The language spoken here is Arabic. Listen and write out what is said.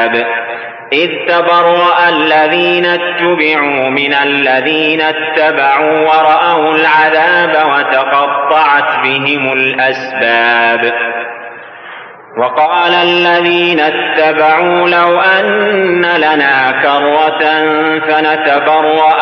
إذ تبرأ الذين اتبعوا من الذين اتبعوا ورأوا العذاب وتقطعت بهم الأسباب. وقال الذين اتبعوا لو أن لنا كرة فنتبرأ